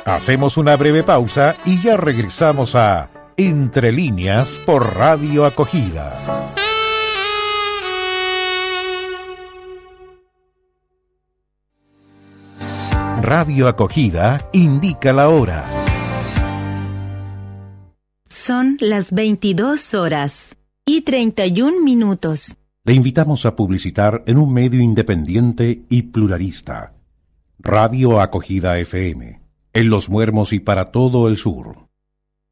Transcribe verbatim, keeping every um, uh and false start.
Hacemos una breve pausa y ya regresamos a Entre Líneas por Radio Acogida. Radio Acogida indica la hora. Son las veintidós horas y treinta y un minutos. Le invitamos a publicitar en un medio independiente y pluralista. Radio Acogida F M, en Los Muermos y para todo el sur.